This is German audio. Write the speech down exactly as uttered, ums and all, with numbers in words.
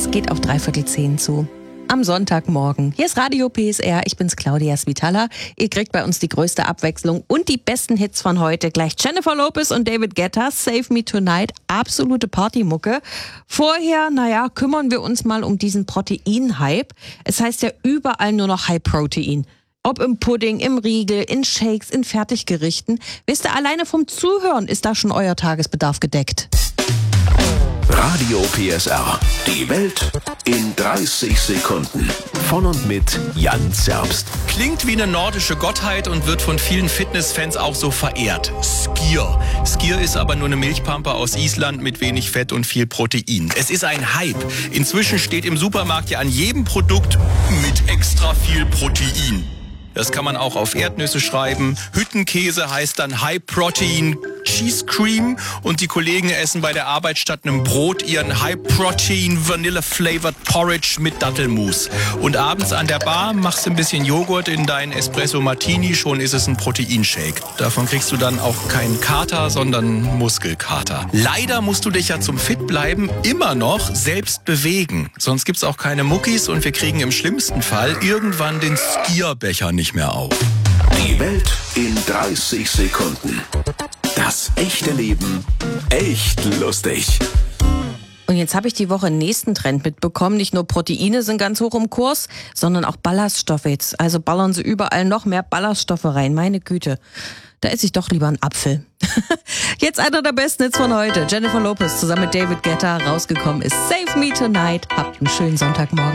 Es geht auf dreiviertel zehn zu. Am Sonntagmorgen. Hier ist Radio P S R, ich bin's Claudia Svitala. Ihr kriegt bei uns die größte Abwechslung und die besten Hits von heute. Gleich Jennifer Lopez und David Guetta, Save Me Tonight, absolute Partymucke. Vorher, naja, kümmern wir uns mal um diesen Protein-Hype. Es heißt ja überall nur noch High Protein. Ob im Pudding, im Riegel, in Shakes, in Fertiggerichten. Wisst ihr, alleine vom Zuhören ist da schon euer Tagesbedarf gedeckt. Radio P S R. Die Welt in dreißig Sekunden. Von und mit Jan Zerbst. Klingt wie eine nordische Gottheit und wird von vielen Fitnessfans auch so verehrt. Skier. Skier ist aber nur eine Milchpampe aus Island mit wenig Fett und viel Protein. Es ist ein Hype. Inzwischen steht im Supermarkt ja an jedem Produkt mit extra viel Protein. Das kann man auch auf Erdnüsse schreiben. Hüttenkäse heißt dann High Protein Cheese Cream und die Kollegen essen bei der Arbeit statt einem Brot ihren High Protein Vanilla Flavored Porridge mit Dattelmus. Und abends an der Bar machst du ein bisschen Joghurt in deinen Espresso Martini, schon ist es ein Proteinshake. Davon kriegst du dann auch keinen Kater, sondern Muskelkater. Leider musst du dich ja zum Fit bleiben immer noch selbst bewegen. Sonst gibt's auch keine Muckis und wir kriegen im schlimmsten Fall irgendwann den Skierbecher nicht mehr auf. Die Welt in dreißig Sekunden. Das echte Leben echt lustig. Und jetzt habe ich die Woche einen nächsten Trend mitbekommen. Nicht nur Proteine sind ganz hoch im Kurs, sondern auch Ballaststoffe jetzt. Also ballern sie überall noch mehr Ballaststoffe rein. Meine Güte. Da esse ich doch lieber einen Apfel. Jetzt einer der besten Hits von heute. Jennifer Lopez zusammen mit David Guetta rausgekommen ist Save Me Tonight. Habt einen schönen Sonntagmorgen.